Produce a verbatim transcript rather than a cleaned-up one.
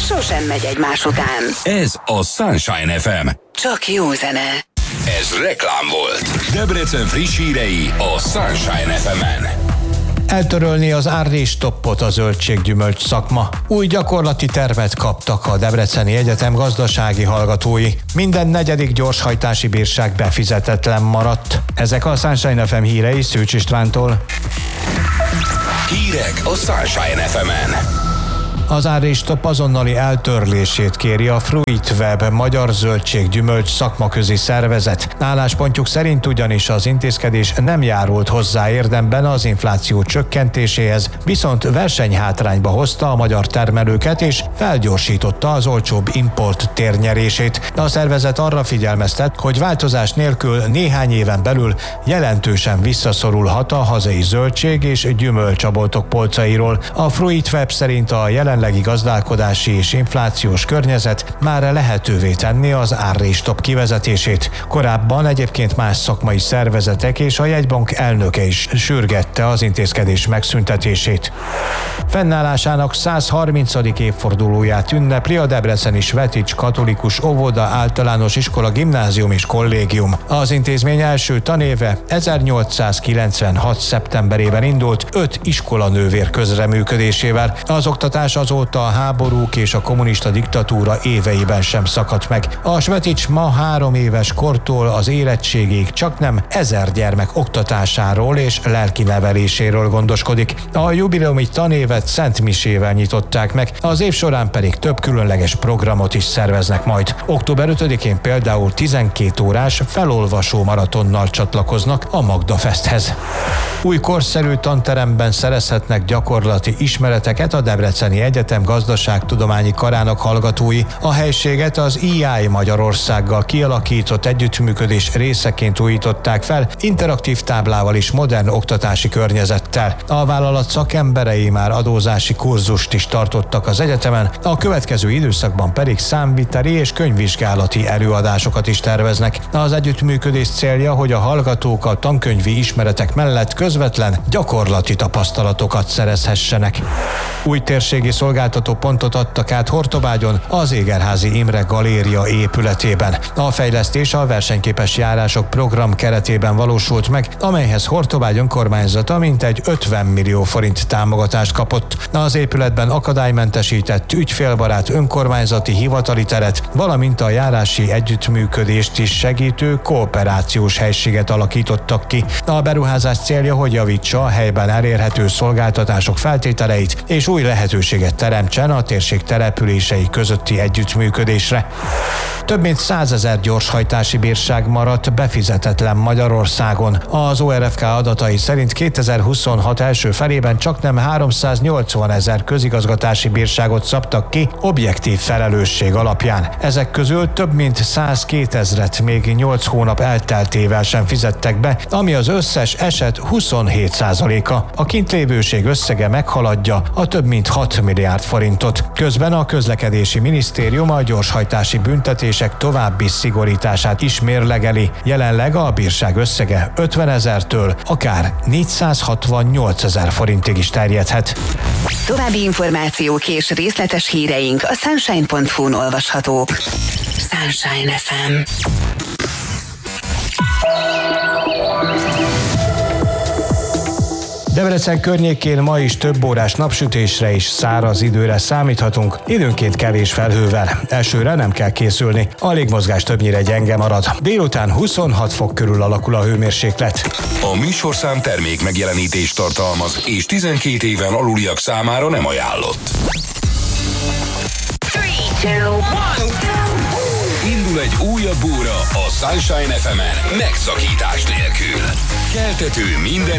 sosem megy egymás után. Ez a Sunshine ef em. Csak jó zene. Ez reklám volt. Debrecen friss hírei a Sunshine ef emen. Eltörölni az árrés-stoppot a zöldséggyümölcs szakma. Új gyakorlati tervet kaptak a Debreceni Egyetem gazdasági hallgatói. Minden negyedik gyorshajtási bírság befizetetlen maradt. Ezek a Sunshine ef em hírei Szűcs Istvántól. Hírek a Sunshine ef emen. Az árrés-stopp azonnali eltörlését kéri a Fruitweb magyar zöldséggyümölcs szakmaközi szervezet. Álláspontjuk szerint ugyanis az intézkedés nem járult hozzá érdemben az infláció csökkentéséhez, viszont versenyhátrányba hozta a magyar termelőket és felgyorsította az olcsóbb import térnyerését. A szervezet arra figyelmeztet, hogy változás nélkül néhány éven belül jelentősen visszaszorulhat a hazai zöldség és gyümölcsaboltok polcairól. A Fruitweb szerint a jelen jelenlegi gazdálkodási és inflációs környezet már lehetővé tenni az árrés-stopp kivezetését. Korábban egyébként más szakmai szervezetek és a jegybank elnöke is sürgette az intézkedés megszüntetését. Fennállásának száz harmincadik évfordulóját ünnepli a debreceni Svetics katolikus óvoda, általános iskola, gimnázium és kollégium. Az intézmény első tanéve ezernyolcszázkilencvenhat. szeptemberében indult öt iskolanővér közreműködésével. Az oktatás azóta a háborúk és a kommunista diktatúra éveiben sem szakadt meg. A Svetics ma három éves kortól az érettségig csaknem ezer gyermek oktatásáról és lelki neveléséről gondoskodik. A jubileumi tanévet Szent Misével nyitották meg, az év során pedig több különleges programot is szerveznek majd. október ötödikén például tizenkét órás felolvasó maratonnal csatlakoznak a Magda Festhez. Új korszerű tanteremben szerezhetnek gyakorlati ismereteket a Debreceni Egyetem gazdaságtudományi karának hallgatói. A helységet az i á i Magyarországgal kialakított együttműködés részeként újították fel, interaktív táblával és modern oktatási környezettel. A vállalat szakemberei már adózási kurzust is tartottak az egyetemen, a következő időszakban pedig számviteli és könyvvizsgálati előadásokat is terveznek. Az együttműködés célja, hogy a hallgatók a tankönyvi ismeretek mellett közvetlen gyakorlati tapasztalatokat szerezhessenek. Új térségi szolgáltató pontot adtak át Hortobágyon az Égerházy Imre Galéria épületében. A fejlesztés a versenyképes járások program keretében valósult meg, amelyhez Hortobágy önkormányzata mintegy ötven millió forint támogatást kapott. Az épületben akadálymentesített, ügyfélbarát önkormányzati hivatali teret, valamint a járási együttműködést is segítő kooperációs helységet alakítottak ki. A beruházás célja, hogy javítsa a helyben elérhető szolgáltatások feltételeit és új lehetőséget teremtsen a térség települései közötti együttműködésre. Több mint százezer gyorshajtási bírság maradt befizetetlen Magyarországon. Az o er ef ká adatai szerint kétezer-huszonhat első felében csaknem háromszáznyolcvanezer közigazgatási bírságot szabtak ki objektív felelősség alapján. Ezek közül több mint százkétezret még nyolc hónap elteltével sem fizettek be, ami az összes eset huszonhét százaléka. A kintlévőség összege meghaladja a több mint hat milliárd forintot. Közben a közlekedési minisztérium a gyorshajtási büntetések további szigorítását is mérlegeli. Jelenleg a bírság összege ötvenezertől akár négyszázhatvannyolcezer forintig is terjedhet. További információk és részletes híreink a sunshine pont hu-n olvashatók. Sunshine ef em. Debrecen környékén ma is több órás napsütésre és száraz időre számíthatunk, időnként kevés felhővel. Esőre nem kell készülni, a légmozgás többnyire gyenge marad. Délután huszonhat fok körül alakul a hőmérséklet. A műsorszám termék megjelenítést tartalmaz, és tizenkét éven aluliak számára nem ajánlott. Indul egy újabb óra a Sunshine ef emen megszakítás nélkül. Keltető minden